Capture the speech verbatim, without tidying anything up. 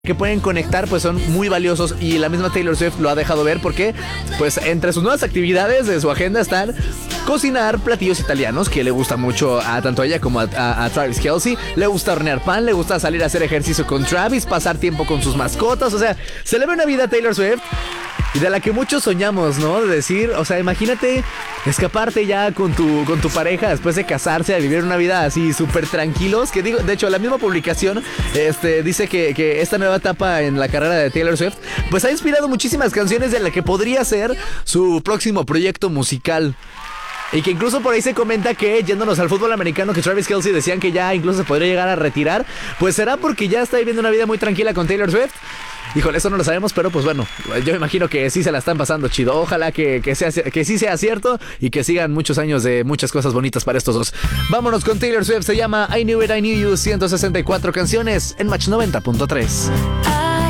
que pueden conectar pues son muy valiosos y la misma Taylor Swift lo ha dejado ver porque pues entre sus nuevas actividades de su agenda están cocinar platillos italianos que le gusta mucho a tanto a ella como a, a, a Travis Kelce, le gusta hornear pan, le gusta salir a hacer ejercicio con Travis, pasar tiempo con sus mascotas, o sea, se le ve una vida a Taylor Swift y de la que muchos soñamos, ¿no? De decir, o sea, imagínate escaparte ya con tu, con tu pareja después de casarse, a vivir una vida así súper tranquilos. Que digo, de hecho, la misma publicación este, dice que, que esta nueva etapa en la carrera de Taylor Swift, pues ha inspirado muchísimas canciones de la que podría ser su próximo proyecto musical. Y que incluso por ahí se comenta que, yéndonos al fútbol americano, que Travis Kelce decían que ya incluso se podría llegar a retirar. Pues será porque ya está viviendo una vida muy tranquila con Taylor Swift. Híjole, eso no lo sabemos, pero pues bueno, yo me imagino que sí se la están pasando chido. Ojalá que, que, sea, que sí sea cierto y que sigan muchos años de muchas cosas bonitas para estos dos. Vámonos con Taylor Swift, se llama I Knew It, I Knew You, ciento sesenta y cuatro canciones en Match noventa punto tres.